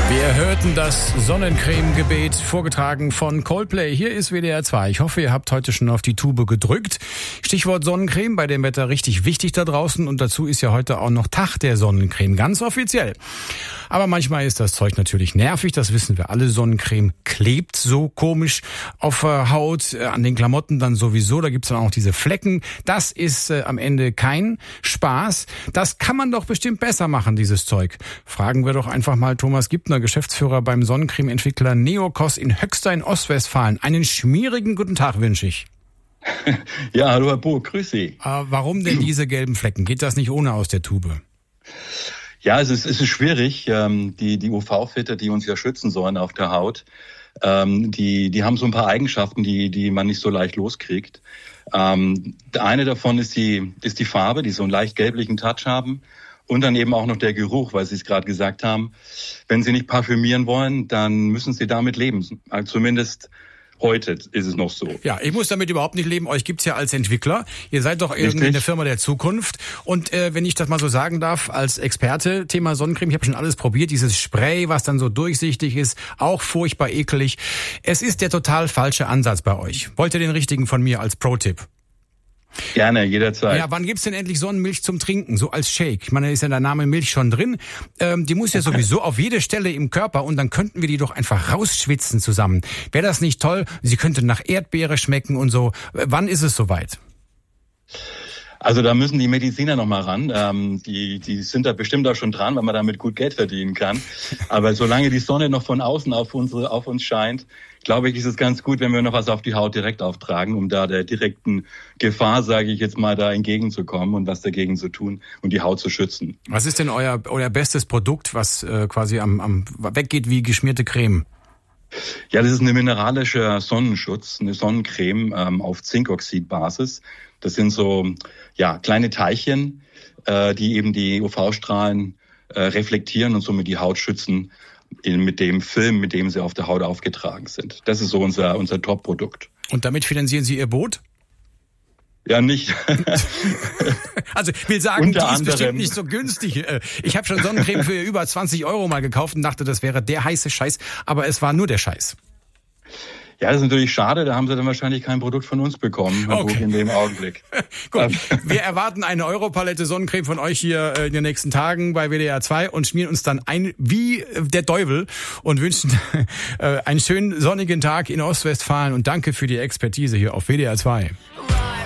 Wir hörten das Sonnencreme-Gebet, vorgetragen von Coldplay. Hier ist WDR 2. Ich hoffe, ihr habt heute schon auf die Tube gedrückt. Stichwort Sonnencreme, bei dem Wetter richtig wichtig da draußen. Und dazu ist ja heute auch noch Tag der Sonnencreme, ganz offiziell. Aber manchmal ist das Zeug natürlich nervig, das wissen wir alle. Sonnencreme klebt so komisch auf der Haut, an den Klamotten dann sowieso. Da gibt's dann auch noch diese Flecken. Das ist am Ende kein Spaß. Das kann man doch bestimmt besser machen, dieses Zeug. Fragen wir doch einfach mal Thomas Gibner, Geschäftsführer beim Sonnencreme-Entwickler Neokos in Höxter in Ostwestfalen. Einen schmierigen guten Tag wünsche ich. Ja, hallo Herr Bo, grüß Sie. Warum denn diese gelben Flecken? Geht das nicht ohne aus der Tube? Ja, es ist schwierig. Die UV-Filter, die uns ja schützen sollen auf der Haut, die haben so ein paar Eigenschaften, die man nicht so leicht loskriegt. Eine davon ist die Farbe, die so einen leicht gelblichen Touch haben. Und dann eben auch noch der Geruch, weil Sie es gerade gesagt haben. Wenn Sie nicht parfümieren wollen, dann müssen Sie damit leben. Also zumindest heute ist es noch so. Ja, ich muss damit überhaupt nicht leben. Euch gibt's ja als Entwickler. Ihr seid doch irgendwie eine Firma der Zukunft. Und wenn ich das mal so sagen darf, als Experte, Thema Sonnencreme, ich habe schon alles probiert. Dieses Spray, was dann so durchsichtig ist, auch furchtbar ekelig. Es ist der total falsche Ansatz bei euch. Wollt ihr den richtigen von mir als Pro-Tipp? Gerne, jederzeit. Ja, wann gibt's denn endlich Sonnenmilch zum Trinken, so als Shake? Ich meine, da ist ja der Name Milch schon drin. Die muss ja sowieso auf jede Stelle im Körper und dann könnten wir die doch einfach rausschwitzen zusammen. Wäre das nicht toll? Sie könnte nach Erdbeere schmecken und so. Wann ist es soweit? Also da müssen die Mediziner noch mal ran. Die sind da bestimmt auch schon dran, weil man damit gut Geld verdienen kann. Aber solange die Sonne noch von außen auf uns scheint, glaube ich, ist es ganz gut, wenn wir noch was auf die Haut direkt auftragen, um da der direkten Gefahr, sage ich jetzt mal, da entgegenzukommen und was dagegen zu tun und die Haut zu schützen. Was ist denn euer bestes Produkt, was quasi am weggeht wie geschmierte Creme? Ja, das ist eine mineralische Sonnenschutz, eine Sonnencreme auf Zinkoxidbasis. Das sind so kleine Teilchen, die eben die UV-Strahlen reflektieren und somit die Haut schützen mit dem Film, mit dem sie auf der Haut aufgetragen sind. Das ist so unser Top-Produkt. Und damit finanzieren Sie Ihr Boot? Ja, nicht. Also ich will sagen, die ist bestimmt nicht so günstig. Ich habe schon Sonnencreme für über 20 € mal gekauft und dachte, das wäre der heiße Scheiß. Aber es war nur der Scheiß. Ja, das ist natürlich schade. Da haben Sie dann wahrscheinlich kein Produkt von uns bekommen, okay, in dem Augenblick. Gut, wir erwarten eine Europalette Sonnencreme von euch hier in den nächsten Tagen bei WDR 2 und schmieren uns dann ein wie der Teufel und wünschen einen schönen sonnigen Tag in Ostwestfalen und danke für die Expertise hier auf WDR 2.